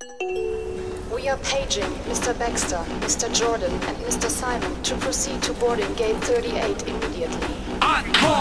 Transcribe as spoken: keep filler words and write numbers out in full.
We are paging Mister Baxter, Mister Jordan, and Mister Simon to proceed to boarding gate thirty-eight immediately. On call!